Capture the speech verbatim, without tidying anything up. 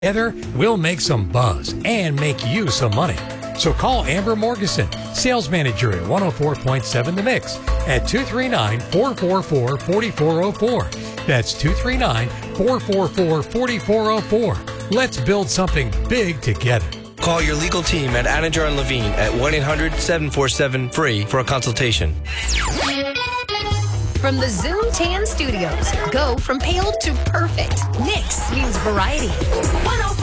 Together, we'll make some buzz and make you some money. So call Amber Morgeson, sales manager at one oh four point seven The Mix at two three nine, four four four, four four zero four. That's two three nine, four four four, four four zero four. Let's build something big together. Call your legal team at Anninger and Levine at one eight hundred, seven four seven, F R E E for a consultation. From the Zoom Tan Studios, go from pale to perfect. Nix means variety.